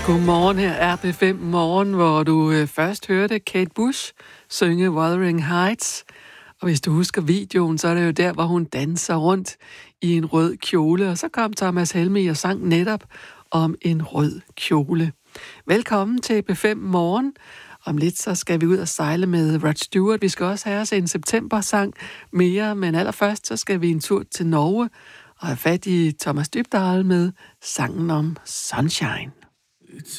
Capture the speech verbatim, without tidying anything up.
Godmorgen, her er B fem Morgen, hvor du øh, først hørte Kate Bush synge Wuthering Heights. Og hvis du husker videoen, så er det jo der, hvor hun danser rundt i en rød kjole. Og så kom Thomas Helmig og sang netop om en rød kjole. Velkommen til B fem Morgen. Om lidt så skal vi ud og sejle med Rod Stewart. Vi skal også have os en september-sang mere, men allerførst så skal vi en tur til Norge og have fat i Thomas Dybdahl med sangen om Sunshine. It's